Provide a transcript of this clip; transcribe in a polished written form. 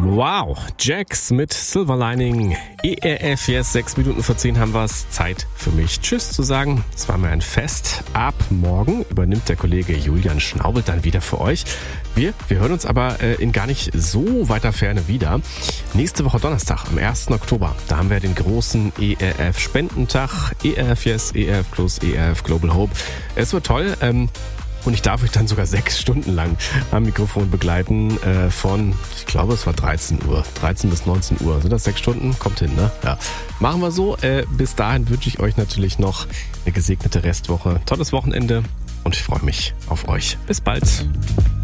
Wow, Jax mit Silver Lining, ERF, yes, 6 Minuten vor 10 haben wir es. Zeit für mich, Tschüss zu sagen. Es war mir ein Fest. Ab morgen übernimmt der Kollege Julian Schnaubel dann wieder für euch. Wir hören uns aber in gar nicht so weiter Ferne wieder. Nächste Woche Donnerstag, am 1. Oktober, da haben wir den großen ERF-Spendentag. ERF, yes, ERF plus ERF Global Hope. Es wird toll. Und ich darf euch dann sogar 6 Stunden lang am Mikrofon begleiten von, ich glaube, es war 13 Uhr. 13 bis 19 Uhr. Sind das 6 Stunden? Kommt hin, ne? Ja. Machen wir so. Bis dahin wünsche ich euch natürlich noch eine gesegnete Restwoche. Tolles Wochenende und ich freue mich auf euch. Bis bald.